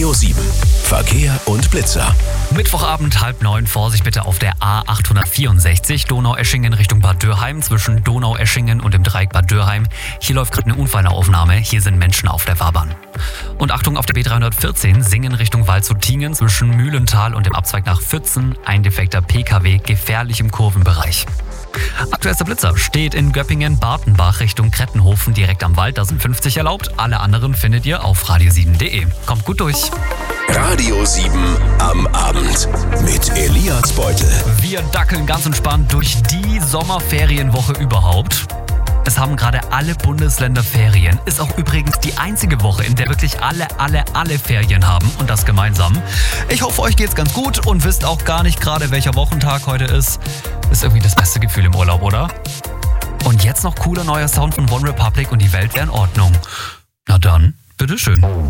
Radio 7. Verkehr und Blitzer. Mittwochabend 8:30, Vorsicht bitte auf der A864 Donaueschingen Richtung Bad Dürheim zwischen Donaueschingen und dem Dreieck Bad Dürheim. Hier läuft gerade eine Unfallaufnahme, hier sind Menschen auf der Fahrbahn. Und Achtung auf der B314 Singen Richtung Waldshut-Tiengen zwischen Mühlental und dem Abzweig nach Pfützen. Ein defekter PKW, gefährlich im Kurvenbereich. Aktuellster Blitzer steht in Göppingen-Bartenbach Richtung Krettenhofen direkt am Wald, da sind 50 erlaubt. Alle anderen findet ihr auf radio7.de. Kommt gut durch. Radio 7 am Abend mit Elias Beutel. Wir dackeln ganz entspannt durch die Sommerferienwoche überhaupt. Es haben gerade alle Bundesländer Ferien. Ist auch übrigens die einzige Woche, in der wirklich alle Ferien haben und das gemeinsam. Ich hoffe, euch geht's ganz gut und wisst auch gar nicht gerade, welcher Wochentag heute ist. Ist irgendwie das beste Gefühl im Urlaub, oder? Und jetzt noch cooler neuer Sound von One Republic und die Welt wäre in Ordnung. Na dann, bitteschön.